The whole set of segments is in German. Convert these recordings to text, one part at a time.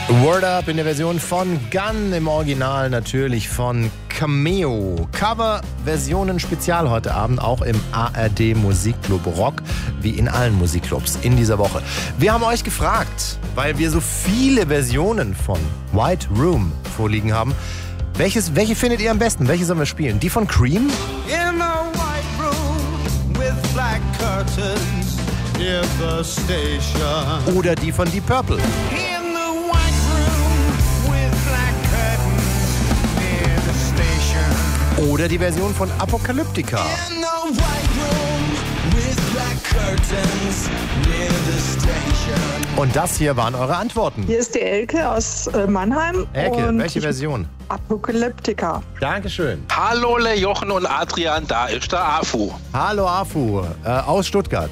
Word Up in der Version von Gun, im Original natürlich von Cameo. Cover-Versionen Spezial heute Abend, auch im ARD Musikclub Rock, wie in allen Musikclubs in dieser Woche. Wir haben euch gefragt, weil wir so viele Versionen von White Room vorliegen haben, welche findet ihr am besten? Welche sollen wir spielen? Die von Cream? In a white room with black curtains near the station. Oder die von Deep Purple? In the white room with black curtains near the station. Oder die Version von Apocalyptica? In the white room with black curtains near the station. Und das hier waren eure Antworten. Hier ist die Elke aus Mannheim. Elke, und welche Version? Apocalyptica. Dankeschön. Hallo Jochen und Adrian, da ist der Afu. Hallo Afu, aus Stuttgart.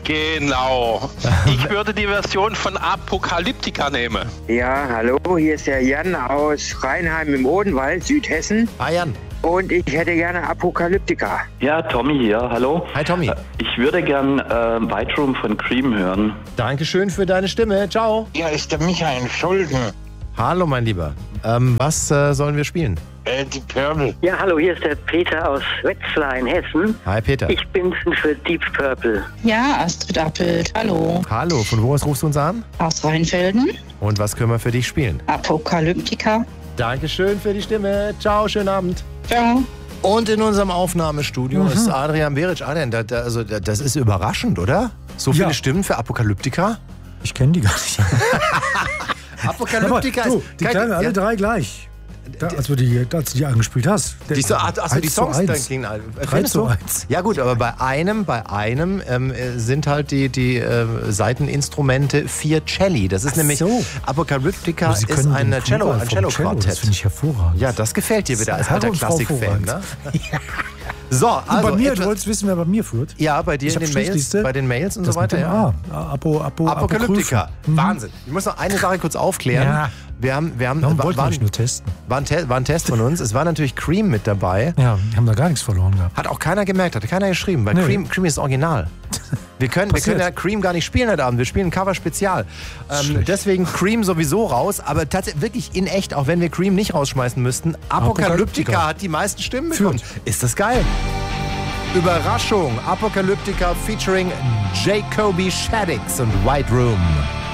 Genau. Ich würde die Version von Apocalyptica nehmen. Ja, hallo, hier ist der Jan aus Rheinheim im Odenwald, Südhessen. Hi Jan. Und ich hätte gerne Apocalyptica. Ja, Tommy hier, hallo. Hi Tommy. Ich würde gern White Room von Cream hören. Dankeschön für deine Stimme. Ciao. Ja, ist der Michael Schulden. Hallo mein Lieber. Was sollen wir spielen? Die Purple. Ja, hallo, hier ist der Peter aus Wetzlar in Hessen. Hi Peter. Ich bin für Deep Purple. Ja, Astrid Appelt, hallo. Hallo, von wo aus rufst du uns an? Aus Rheinfelden. Und was können wir für dich spielen? Apocalyptica. Dankeschön für die Stimme. Ciao, schönen Abend. Ciao. Und in unserem Aufnahmestudio ist Adrian Beric. Adrian, das ist überraschend, oder? So viele Stimmen für Apocalyptica? Ich kenne die gar nicht. Apocalyptica aber, ist... du, die klangen alle drei gleich. Als du die angespielt hast. Die Songs dann klingen alle. 3:1. Ja gut, aber bei einem sind halt die Seiteninstrumente 4 Celli. Das ist nämlich Apocalyptica ist ein Cello-Quartett. Das finde ich hervorragend. Ja, das gefällt dir wieder als alter Klassikfan, ne? So, also und bei mir, du wolltest wissen, wer bei mir führt? Ja, bei dir in den Mails, bei den Mails und so weiter. Ja. Apocalyptica. Wahnsinn. Ich muss noch eine Sache kurz aufklären. Ja. Warum wollten wir nur testen? War ein Test von uns. Es war natürlich Cream mit dabei. Ja, wir haben da gar nichts verloren gehabt. Hat auch keiner gemerkt, hat keiner geschrieben, weil Cream ist original. Wir können ja Cream gar nicht spielen heute Abend. Wir spielen ein Cover-Spezial. Deswegen Cream sowieso raus. Aber tatsächlich wirklich in echt, auch wenn wir Cream nicht rausschmeißen müssten, Apocalyptica hat die meisten Stimmen bekommen. Ist das geil? Überraschung. Apocalyptica featuring Jacoby Shaddix und White Room.